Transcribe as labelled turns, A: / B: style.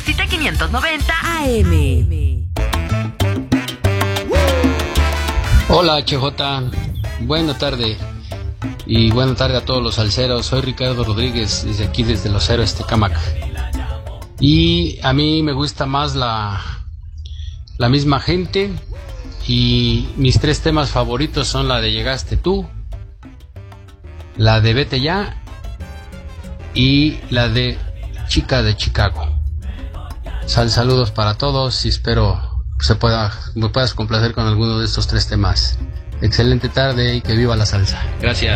A: Cita 590 AM.
B: Hola, HJ. Buena tarde. Y buena tarde a todos los salseros. Soy Ricardo Rodríguez, desde aquí, desde Los Héroes Tecámac. Y a mí me gusta más la misma gente. Y mis 3 temas favoritos son la de Llegaste Tú, la de Vete Ya y la de Chica de Chicago. Saludos para todos y espero me puedas complacer con alguno de estos 3 temas. Excelente tarde y que viva la salsa. Gracias.